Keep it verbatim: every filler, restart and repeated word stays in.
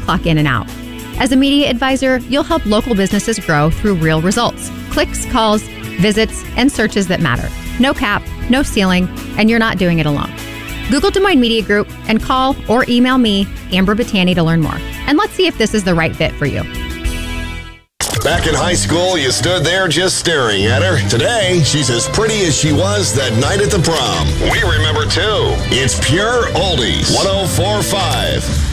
clock in and out. As a media advisor, you'll help local businesses grow through real results. Clicks, calls, visits, and searches that matter. No cap, no ceiling, and you're not doing it alone. Google Des Moines Media Group and call or email me, Amber Battani, to learn more. And let's see if this is the right fit for you. Back in high school, you stood there just staring at her. Today, she's as pretty as she was that night at the prom. We remember, too. It's Pure Oldies. one oh four point five.